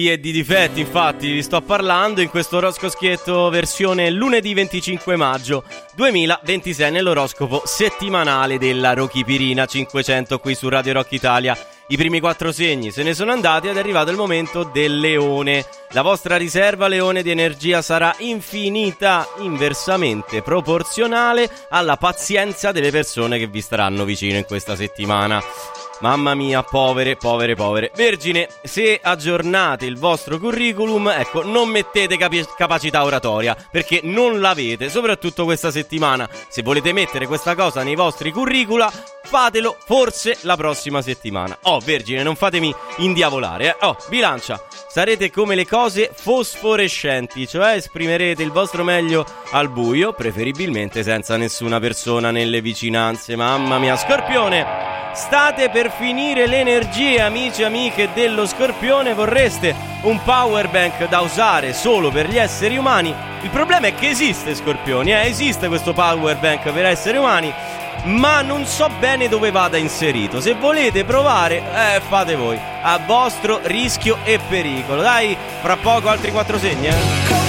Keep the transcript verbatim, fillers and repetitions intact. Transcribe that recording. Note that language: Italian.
E di difetti, infatti, vi sto parlando in questo oroscoschietto versione lunedì venticinque maggio duemilaventisei nell'oroscopo settimanale della Rochipirina cinquecento qui su Radio Rock Italia. I primi quattro segni se ne sono andati ed è arrivato il momento del Leone. La vostra riserva, Leone, di energia sarà infinita, inversamente proporzionale alla pazienza delle persone che vi staranno vicino in questa settimana. Mamma mia, povere, povere, povere. Vergine, se aggiornate il vostro curriculum, ecco, non mettete capi- capacità oratoria, perché non l'avete, soprattutto questa settimana. Se volete mettere questa cosa nei vostri curricula, fatelo forse la prossima settimana. Oh, Vergine, non fatemi indiavolare, eh. Oh, Bilancia, sarete come le cose fosforescenti, cioè esprimerete il vostro meglio al buio, preferibilmente senza nessuna persona nelle vicinanze. Mamma mia. Scorpione, state per finire l'energia, amici e amiche dello Scorpione. Vorreste un power bank da usare solo per gli esseri umani. Il problema è che esiste, Scorpioni, eh? Esiste questo power bank per esseri umani, ma non so bene dove vada inserito. Se volete provare, eh, fate voi, a vostro rischio e pericolo. Dai, fra poco altri quattro segni, eh?